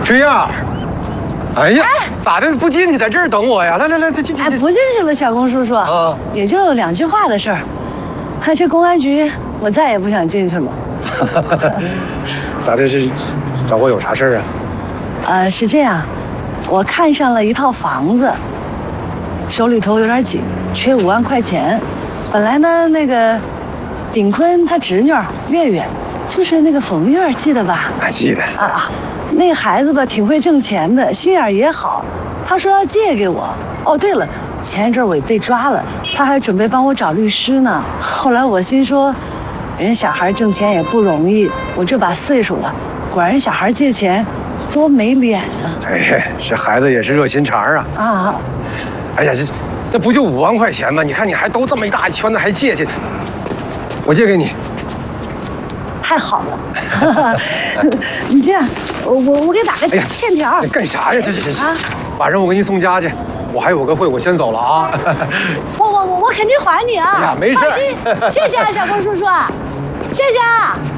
春燕，哎呀，咋的？不进去，在这儿等我呀？来，这进去。 哎，不进去了，小龚叔叔。啊，也就2句话的事儿。这公安局，我再也不想进去了。 咋的？是找我有啥事儿啊？是这样，我看上了一套房子，手里头有点紧，缺5万块钱。本来呢，那个炳坤他侄女月月，就是那个冯月，记得吧？ 记得。 啊，那个孩子吧，挺会挣钱的，心眼也好。他说要借给我。哦，对了，前一阵我也被抓了，他还准备帮我找律师呢。后来我心说，人小孩挣钱也不容易，我这把岁数了，管人小孩借钱，多没脸啊！ 哎，这孩子也是热心肠啊！ 啊， 哎呀，这不就5万块钱吗？你看你还都这么一大圈子，还借，我借给你。 太好了，你这样，我给打个欠条。 你干啥呀？这啊！晚上我给你送家去，我还有个会，我先走了啊。 我肯定还你啊！ 哎呀，没事。 放心，谢谢啊，小龚叔叔，谢谢啊。